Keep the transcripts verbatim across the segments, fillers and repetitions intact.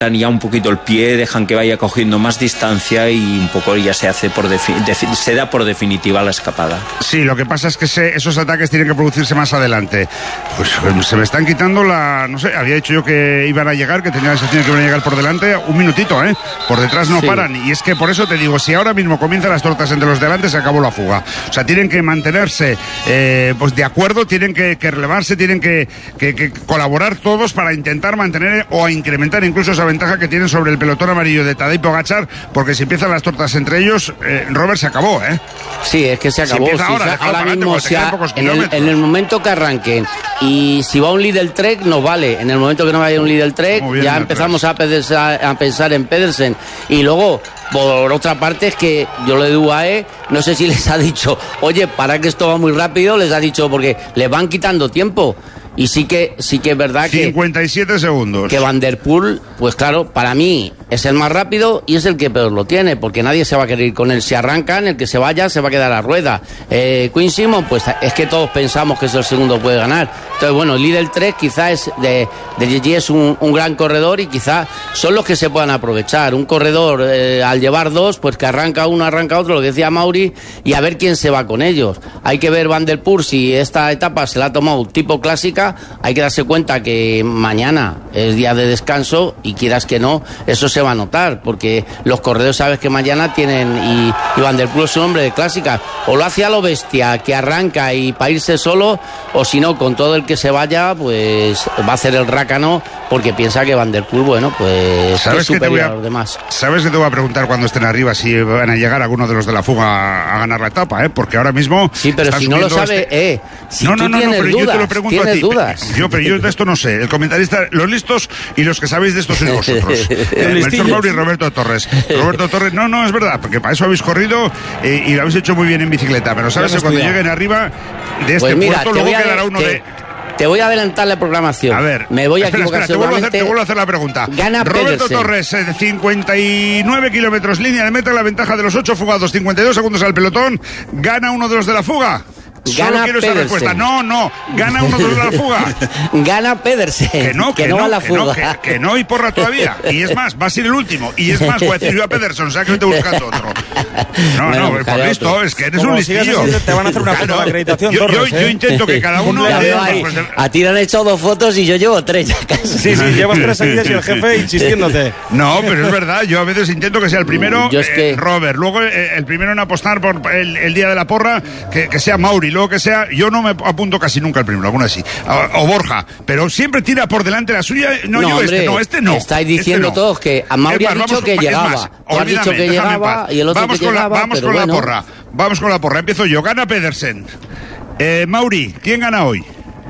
ya un poquito el pie, dejan que vaya cogiendo más distancia y un poco ya se hace por defi- defi- se da por definitiva la escapada. Sí, lo que pasa es que se, esos ataques tienen que producirse más adelante. Pues se me están quitando la... No sé, había dicho yo que iban a llegar, que tenía la sensación de que iban a llegar por delante. Un minutito, ¿eh? Por detrás no sí. paran. Y es que por eso te digo, si ahora mismo comienzan las tortas entre los delante, se acabó la fuga. O sea, tienen que mantenerse eh, pues de acuerdo, tienen que, que relevarse, tienen que, que, que colaborar todos para intentar mantener o incrementar incluso esa ventaja que tienen sobre el pelotón amarillo de Tadej Pogačar, porque si empiezan las tortas entre ellos, eh, Robert, se acabó, ¿eh? Sí, es que se acabó. Si si ahora, se, ahora mismo, se ha, en, el, en el momento que arranquen y si va un Lidl Trek, nos vale. En el momento que no vaya un Lidl Trek, ya empezamos a, pedesar, a pensar en Pedersen. Y luego, por otra parte, es que yo lo de U A E, no sé si les ha dicho, oye, para que esto va muy rápido, les ha dicho, porque les van quitando tiempo. Y sí que sí que es verdad que cincuenta y siete segundos. Que Van der Poel, pues claro, para mí es el más rápido y es el que peor lo tiene, porque nadie se va a querer ir con él. Si arrancan, el que se vaya se va a quedar a rueda. Eh, Quinn Simmons, pues es que todos pensamos que es el segundo puede ganar. Entonces, bueno, el Lidl tres quizás es de, de G G es un, un gran corredor y quizás son los que se puedan aprovechar. Un corredor, eh, al llevar dos, pues que arranca uno, arranca otro, lo que decía Mauri, y a ver quién se va con ellos. Hay que ver Van der Poel si esta etapa se la ha tomado tipo clásica. Hay que darse cuenta que mañana es día de descanso y quieras que no, eso se va a notar, porque los corredores sabes que mañana tienen, y, y Van der Poel es un hombre de clásica, o lo hace a lo bestia, que arranca y para irse solo, o si no, con todo el que se vaya, pues va a hacer el rácano, porque piensa que Van der Poel, bueno, pues ¿sabes es superior que te voy a, a los demás. Sabes que te voy a preguntar cuando estén arriba si van a llegar algunos de los de la fuga a ganar la etapa, ¿eh? Porque ahora mismo... Sí, pero si no lo sabe, este... eh, si no, tú no, no, tienes no, pero dudas, yo te lo pregunto a ti. Dudas. Yo, pero yo de esto no sé. El comentarista, los listos y los que sabéis de esto sois vosotros. eh, Melchor Mauri y Roberto Torres. Roberto Torres, no, no, es verdad, porque para eso habéis corrido eh, y lo habéis hecho muy bien en bicicleta. Pero sabes que cuando lleguen arriba de este pues mira, puerto, luego quedará uno te, de... Te voy a adelantar la programación. A ver, me voy a espera, equivocar espera, te vuelvo a, hacer, te vuelvo a hacer la pregunta. Gana Roberto Pedersen. Torres, eh, cincuenta y nueve kilómetros, línea de meta, la ventaja de los ocho fugados, cincuenta y dos segundos al pelotón. ¿Gana uno de los de la fuga? Gana Solo quiero esa Pedersen. respuesta. No, no. Gana uno de la fuga. Gana Pedersen. Que no, que, que no, no va a la que fuga. no, que, que no y porra todavía. Y es más, va a ser el último. Y es más, voy a decir yo a Pedersen, o sea que vete buscando otro. No, bueno, no, por listo, otro. Es que eres un listillo. Así, te van a hacer una foto de acreditación. Yo, Torres, yo, ¿eh? yo intento que cada uno... Ya de, veo ahí, pues, de... A ti le han hecho dos fotos y yo llevo tres ya casi. Sí, sí, llevas tres seguidas y el jefe insistiéndote. No, pero es verdad, yo a veces intento que sea el primero, yo es que... eh, Robert, luego eh, el primero en apostar por el, el día de la porra, que, que sea Mauri, luego que sea... Yo no me apunto casi nunca el primero, alguna así, o, o Borja, pero siempre tira por delante la suya. No, no yo hombre, este no, este no. Estáis diciendo este no. todos que a Mauri ha dicho vamos, que llegaba. Más, Tú has dicho que llegaba y el otro vamos que con llegaba, la, Vamos pero con bueno. la porra, vamos con la porra. Empiezo yo, gana Pedersen. Eh, Mauri, ¿quién gana hoy?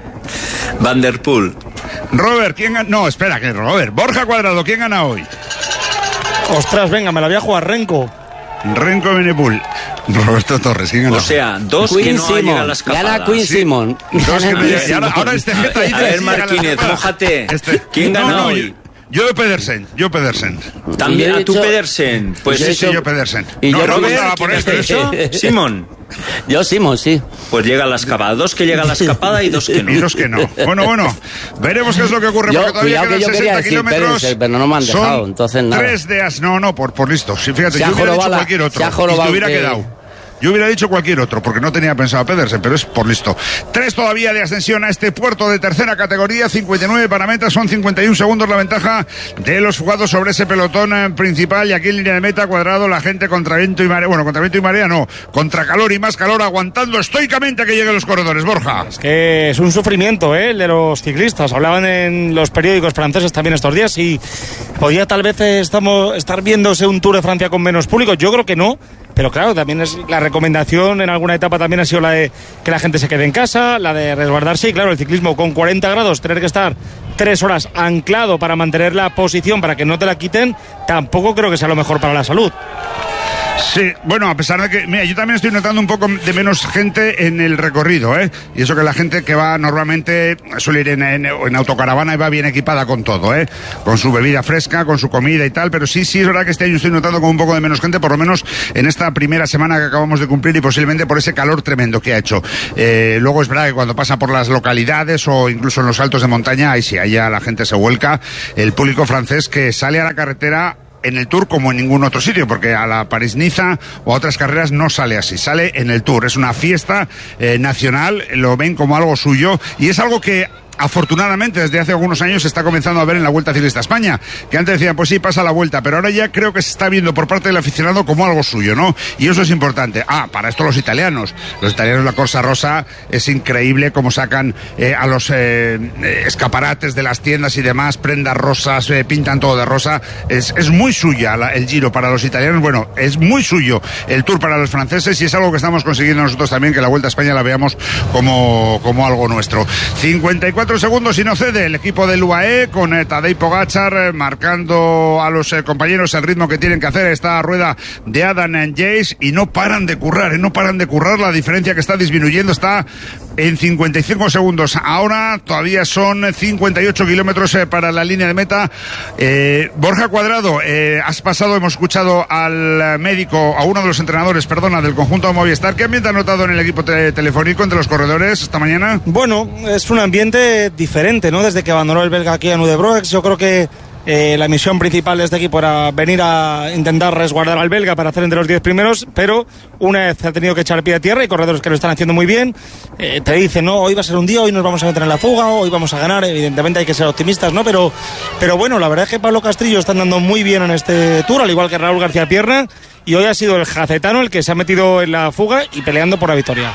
Van der Poel. Robert, ¿quién gana? No, espera, que Robert. Borja Cuadrado, ¿quién gana hoy? Ostras, venga, me la voy a jugar Renko. Renko Benepul. Roberto Torres, ¿quién gana? O sea, dos Quinn que no Simmons. llega a la escapada. Gana Quinn Sí. Simmons. Dos que no Gana llega- y ahora, Quinn ahora este jeta ahí A de- ver, sí, llega a la Martínez, escapada. mójate. Este- ¿Quién gana no, no, hoy? Yo de Pedersen, yo Pedersen. También Y yo he a tu dicho- Pedersen. Pues sí, eso. sí, yo Pedersen. y no, yo no Robert, estaba por esto, eso. Simón. Yo Simmons, sí. Pues llega a la escapada. Dos que llega a la escapada y dos que no. Y dos que no. Bueno, bueno, veremos qué es lo que ocurre, Yo, porque todavía cuidado que quedan yo quería sesenta decir kilómetros. Pedersen, pero no me han dejado, Son entonces nada. Tres de as... No, no, por, por listo. Sí, fíjate, Se ha yo hubiera dicho jorobado la- cualquier otro. se ha y jorobado te hubiera que- quedado. Yo hubiera dicho cualquier otro, porque no tenía pensado a Pedersen, pero es por listo. Tres todavía de ascensión a este puerto de tercera categoría, cincuenta y nueve para meta, son cincuenta y un segundos la ventaja de los jugados sobre ese pelotón eh, principal, y aquí en línea de meta, Cuadrado, la gente contra viento y marea, bueno, contra viento y marea no, contra calor y más calor, aguantando estoicamente a que lleguen los corredores. Borja. Es que es un sufrimiento, ¿eh? El de los ciclistas. Hablaban en los periódicos franceses también estos días y podía tal vez eh, estamos, estar viéndose un Tour de Francia con menos público. Yo creo que no. Pero claro, también es la recomendación en alguna etapa también ha sido la de que la gente se quede en casa, la de resguardarse, y claro, el ciclismo con cuarenta grados, tener que estar tres horas anclado para mantener la posición, para que no te la quiten, tampoco creo que sea lo mejor para la salud. Sí, bueno, a pesar de que, mira, yo también estoy notando un poco de menos gente en el recorrido, ¿eh? Y eso que la gente que va normalmente suele ir en, en, en autocaravana y va bien equipada con todo, ¿eh? Con su bebida fresca, con su comida y tal, pero sí, sí, es verdad que este año estoy notando como un poco de menos gente, por lo menos en esta primera semana que acabamos de cumplir y posiblemente por ese calor tremendo que ha hecho. Eh, luego es verdad que cuando pasa por las localidades o incluso en los altos de montaña, ahí sí, allá la gente se vuelca. El público francés que sale a la carretera en el Tour como en ningún otro sitio, porque a la París-Niza o a otras carreras no sale así, sale en el Tour. Es una fiesta eh, nacional, lo ven como algo suyo y es algo que afortunadamente desde hace algunos años se está comenzando a ver en la Vuelta Ciclista a España, que antes decían pues sí, pasa la Vuelta, pero ahora ya creo que se está viendo por parte del aficionado como algo suyo, ¿no? Y eso es importante. Ah, para esto los italianos, los italianos la Corsa Rosa es increíble cómo sacan eh, a los eh, escaparates de las tiendas y demás, prendas rosas, eh, pintan todo de rosa, es, es muy suya la, el Giro para los italianos, bueno, es muy suyo el Tour para los franceses y es algo que estamos consiguiendo nosotros también, que la Vuelta a España la veamos como, como algo nuestro. cincuenta y cuatro segundos y no cede el equipo del U A E con eh, Tadej Pogačar eh, marcando a los eh, compañeros el ritmo que tienen que hacer esta rueda de Adam Yates y no paran de currar, eh, no paran de currar, la diferencia que está disminuyendo está en cincuenta y cinco segundos. Ahora todavía son cincuenta y ocho kilómetros eh, para la línea de meta. Eh, Borja Cuadrado, eh, has pasado, hemos escuchado al médico, a uno de los entrenadores, perdona, del conjunto de Movistar. ¿Qué ambiente ha notado en el equipo te- telefónico entre los corredores esta mañana? Bueno, es un ambiente diferente, ¿no? Desde que abandonó el belga aquí en Udebroex, yo creo que eh, la misión principal de este equipo era venir a intentar resguardar al belga para hacer entre los diez primeros, pero una vez ha tenido que echar pie a tierra, y corredores que lo están haciendo muy bien, eh, te dicen, no, hoy va a ser un día, hoy nos vamos a meter en la fuga, hoy vamos a ganar, evidentemente hay que ser optimistas, ¿no? Pero, pero bueno, la verdad es que Pablo Castrillo está andando muy bien en este Tour, al igual que Raúl García Pierna, y hoy ha sido el jacetano el que se ha metido en la fuga y peleando por la victoria.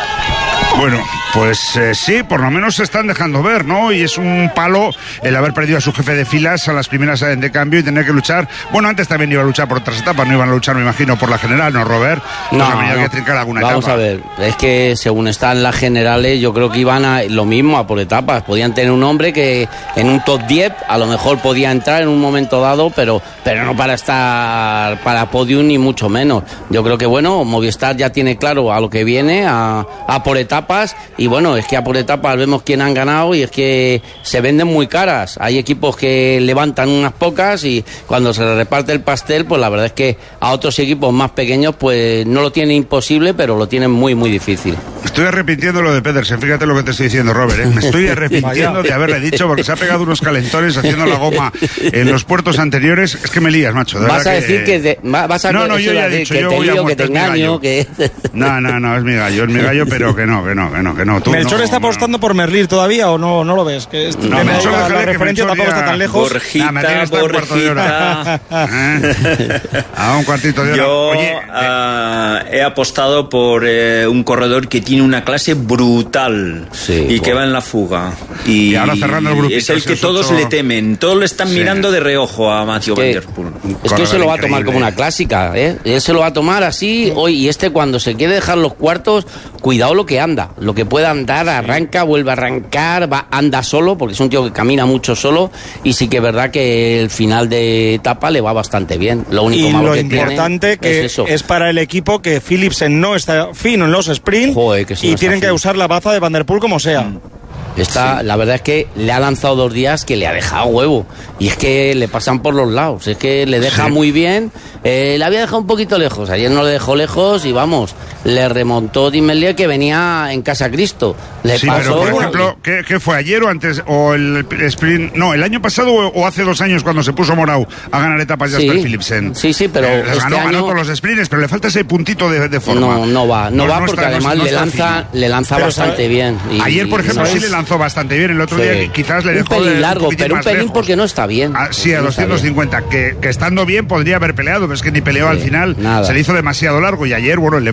Bueno, pues eh, sí, por lo menos se están dejando ver, ¿no? Y es un palo el haber perdido a su jefe de filas a las primeras de cambio y tener que luchar. Bueno, antes también iba a luchar por otras etapas, no iban a luchar, me imagino, por la general, ¿no, Robert? No, pues habría no. que trincar alguna Vamos etapa. a ver, es que según están las generales, yo creo que iban a lo mismo, a por etapas. Podían tener un hombre que en un top diez a lo mejor podía entrar en un momento dado, pero, pero no para estar para podium ni mucho menos. Yo creo que, bueno, Movistar ya tiene claro a lo que viene, a, a por etapas. Y bueno, es que a por etapas vemos quién han ganado y es que se venden muy caras. Hay equipos que levantan unas pocas y cuando se les reparte el pastel, pues la verdad es que a otros equipos más pequeños pues no lo tienen imposible, pero lo tienen muy muy difícil. Estoy arrepintiendo lo de Pedersen, fíjate lo que te estoy diciendo, Robert, ¿eh? Me estoy arrepintiendo de haberle dicho, porque se ha pegado unos calentones haciendo la goma en los puertos anteriores. Es que me lías, macho, de Vas verdad a decir que, que te, vas a no, no, yo ya he decir dicho, que yo te voy a lío, que muerte, te es mi engaño, gallo. que... No, no, no, es mi gallo, es mi gallo, pero que no, que no, que no, que no. Tú ¿Melchor no, está no. apostando por Merlir todavía o no, no lo ves? Que este No, tema Melchor, ahí, la, déjale la que referencia Melchor tampoco ya- está tan lejos. Ah, Merlir Borjita, está en cuarto de hora. Borjita. ¿Eh? A un cuartito de hora. Yo Oye, eh, ah, he apostado por eh, un corredor que tiene una clase brutal Sí, y bueno. que va en la fuga. Y, Y ahora cerrando el grupito, es el que esos todos ocho- le temen. Todos le están Sí. mirando de reojo a Mathieu Van que, Der Poel. es que Corredor se lo va a tomar increíble. como una clásica, ¿eh? Él se lo va a tomar así hoy, y este cuando se quiere dejar los cuartos, cuidado lo que anda, lo que pueda andar, arranca, vuelve a arrancar, va, anda solo, porque es un tío que camina mucho solo, y sí que es verdad que el final de etapa le va bastante bien. Lo único Y malo lo que importante tiene que es eso. es para el equipo que Philipsen no está fino en los sprint. Joder, que sí y no está tienen que fino. usar la baza de Van der Poel como sea. Está, la verdad es que le ha lanzado dos días que le ha dejado huevo. Y es que le pasan por los lados. Es que le deja Sí. muy bien. Eh, le había dejado un poquito lejos. Ayer no le dejó lejos y vamos, le remontó Dimelier que venía en Casa Cristo. Le sí, pasó. pero por y- ejemplo, ¿qué, qué fue ayer o antes? ¿O el sprint? No, el año pasado o, o hace dos años cuando se puso Morau a ganar etapas Sí. Jasper Philipsen. Sí, sí, pero Eh, les este ganó, ganó año- todos los sprints, pero le falta ese puntito de, de forma. No, no va, no, va porque está- no- además no le está lanza, fino. le lanza Pero bastante sabe- bien. Y- Ayer, por ejemplo, ¿sabes? sí le lanzó bastante bien. El otro Sí. día quizás le Un dejó pelín de- largo, poquitín pero un más pelín lejos. porque no está bien. Ah, sí, a No está doscientos cincuenta, que, que estando bien podría haber peleado, pero es que ni peleó Sí, al final. nada. Se le hizo demasiado largo y ayer, bueno, le pasaron,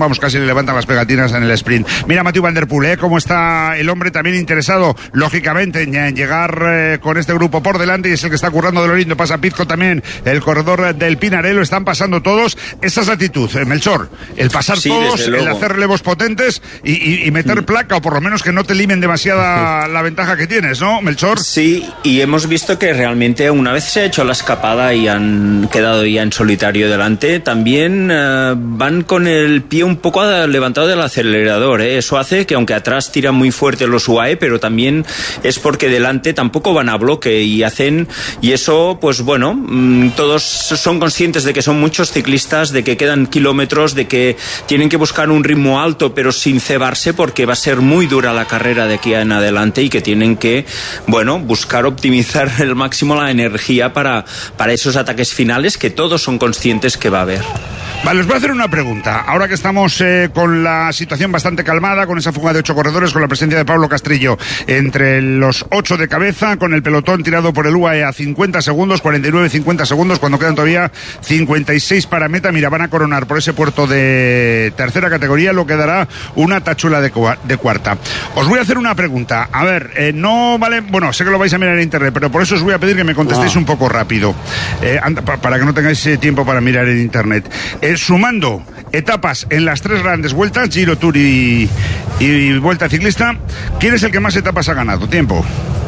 vamos, casi le levantan las pegatinas en el sprint. Mira, Mathieu Van Der Poel, ¿eh? Cómo está el hombre también interesado, lógicamente, en, en llegar eh, con este grupo por delante, y es el que está currando de lo lindo. Pasa Pizco también, el corredor del Pinarello, están pasando todos. Esa es la actitud, eh, Melchor, el pasar sí, todos, el hacer relevos potentes y, y, y meter mm. placa, o por lo menos que no te limen demasiada la ventaja que tienes, ¿no, Melchor? Sí, y hemos visto que realmente una vez se ha hecho la escapada y han quedado ya en solitario delante, también uh, van con el pie un poco levantado del acelerador, ¿eh? Eso hace que aunque atrás tiran muy fuerte los U A E, pero también es porque delante tampoco van a bloque y hacen, y eso pues bueno, mmm, todos son conscientes de que son muchos ciclistas, de que quedan kilómetros, de que tienen que buscar un ritmo alto pero sin cebarse, porque va a ser muy dura la carrera de aquí en adelante, y que tienen que, bueno, buscar optimizar el máximo la energía para, para esos ataques finales que todos son conscientes que va a haber. Vale, os voy a hacer una pregunta. Ahora que estamos eh, con la situación bastante calmada, con esa fuga de ocho corredores, con la presencia de Pablo Castrillo entre los ocho de cabeza, con el pelotón tirado por el U A E a cincuenta segundos, cuarenta y nueve cincuenta segundos, cuando quedan todavía cincuenta y seis para meta. Mira, van a coronar por ese puerto de tercera categoría, lo que dará una tachuela de, de cuarta. Os voy a hacer una pregunta. A ver, eh, no vale, bueno, sé que lo vais a mirar en internet, pero por eso os voy a pedir que me contestéis no. un poco rápido, eh, para que no tengáis tiempo para mirar en internet. Eh, sumando etapas en las tres grandes vueltas, Giro, Tour y, y Vuelta Ciclista, ¿quién es el que más etapas ha ganado? Tiempo.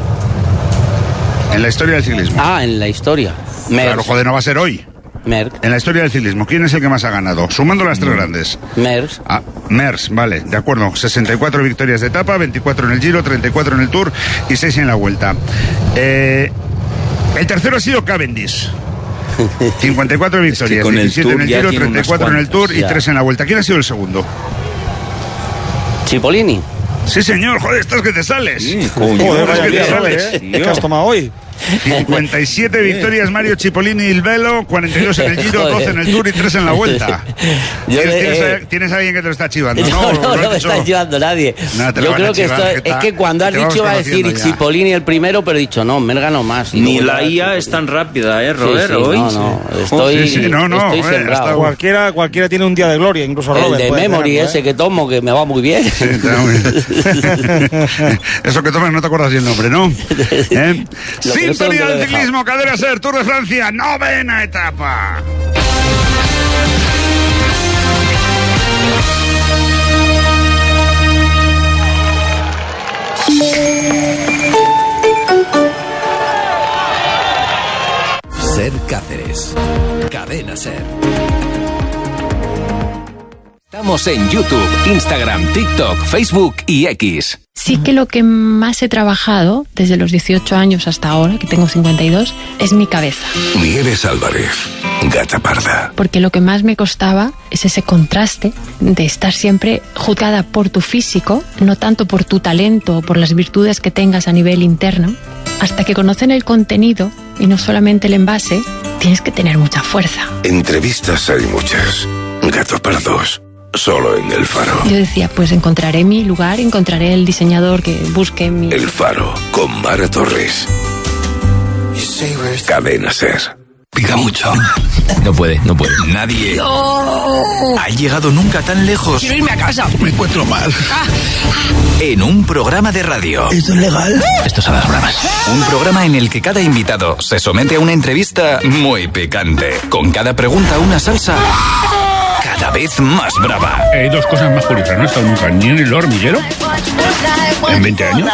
En la historia del ciclismo. Ah, en la historia. Merckx. Claro, joder, no va a ser hoy. Merckx. En la historia del ciclismo, ¿quién es el que más ha ganado? Sumando las tres grandes. Merckx. Ah, Merckx, vale, de acuerdo. sesenta y cuatro victorias de etapa, veinticuatro en el Giro, treinta y cuatro en el Tour y seis en la Vuelta. Eh, el tercero ha sido Cavendish. cincuenta y cuatro victorias, es que con diecisiete el en el Giro, treinta y cuatro en el Tour y tres en la Vuelta. ¿Quién ha sido el segundo? Cipollini. Sí, señor, joder, estás que te sales. Sí, coño, joder, vaya que te sales, ¿eh? ¿Qué has tomado hoy? cincuenta y siete victorias Mario Cipollini il Velo, cuarenta y dos en el Giro, doce en el Tour y tres en la Vuelta. Yo, ¿Tienes, eh, tienes, ¿Tienes a alguien que te lo está chivando? No, no, no, no, no me está chivando nadie. No, yo creo que esto es que cuando has dicho va a decir Cipollini el primero, pero he dicho no, me ganó más. Ni la I A es tan rápida, ¿eh, Robert? Sí, sí, hoy no, no, estoy, sí, sí, no, no, estoy eh, sembrado. Cualquiera, cualquiera tiene un día de gloria, incluso el Robert. El de Memory tenerlo, ese ¿eh? que tomo, que me va muy bien. Sí, muy bien. Eso que tomas no te acuerdas del nombre, ¿no? ¿Eh? Sintonía del ciclismo, Cadena Ser, Tour de Francia, novena etapa. Ser Cáceres, Cadena Ser. Estamos en YouTube, Instagram, TikTok, Facebook y X. Sí que lo que más he trabajado desde los dieciocho años hasta ahora, que tengo cincuenta y dos, es mi cabeza. Nieves Álvarez, Gata Parda. Porque lo que más me costaba es ese contraste de estar siempre juzgada por tu físico, no tanto por tu talento o por las virtudes que tengas a nivel interno. Hasta que conocen el contenido y no solamente el envase, tienes que tener mucha fuerza. Entrevistas hay muchas. Gato Pardos. Solo en El Faro. Yo decía, pues encontraré mi lugar, encontraré el diseñador que busque mi... El Faro, con Mara Torres. Cadena Ser. Pica mucho. No puede, no puede. Nadie no. ha llegado nunca tan lejos. Quiero irme a casa. Me encuentro mal. Ah. En un programa de radio. ¿Esto es legal? Esto es a las bravas. Un programa en el que cada invitado se somete a una entrevista muy picante. Con cada pregunta una salsa cada vez más brava. Hay dos cosas más curiosas. No he estado nunca ni en el hormiguero en veinte años.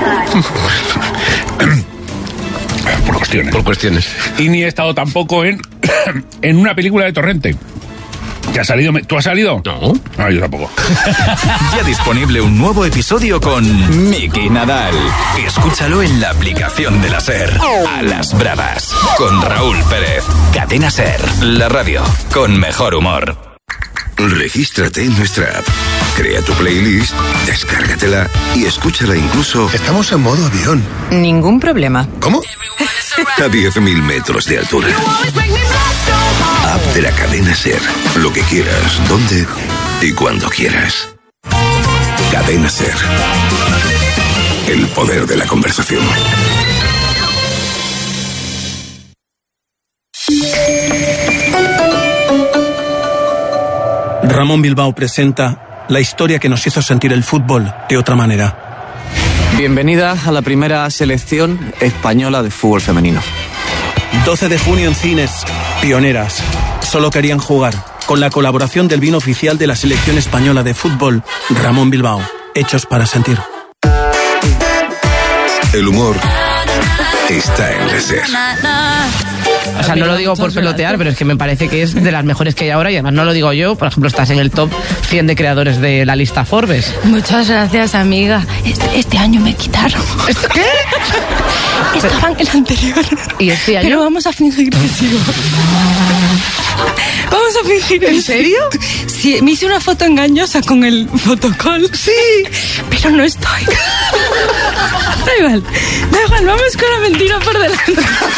Por cuestiones. Por cuestiones. Y ni he estado tampoco en, en una película de Torrente. ¿Te ha salido? ¿Tú has salido? No. Ah, yo tampoco. Ya disponible un nuevo episodio con Miki Nadal. Escúchalo en la aplicación de la Ser. A las bravas. Con Raúl Pérez. Cadena Ser. La radio con mejor humor. Regístrate en nuestra app. Crea tu playlist, descárgatela y escúchala incluso... Estamos en modo avión. Ningún problema. ¿Cómo? A diez mil metros de altura. App de la Cadena Ser. Lo que quieras, donde y cuando quieras. Cadena Ser. El poder de la conversación. Ron Ramón Bilbao presenta la historia que nos hizo sentir el fútbol de otra manera. Bienvenida a la primera selección española de fútbol femenino. doce de junio en cines, Pioneras. Solo querían jugar. Con la colaboración del vino oficial de la selección española de fútbol, Ramón Bilbao. Hechos para sentir. El humor está en la SER. O sea, no lo digo por pelotear, pero es que me parece que es de las mejores que hay ahora y además no lo digo yo. Por ejemplo, estás en el top cien de creadores de la lista Forbes. Muchas gracias, amiga. Este, este año me quitaron. ¿Qué? Estaba en el anterior. ¿Y este año? Pero vamos a fingir que sigo. Vamos a fingir. ¿En serio? Sí, me hice una foto engañosa con el fotocall. Sí. Pero no estoy. Da igual, da igual, vamos con la mentira por delante.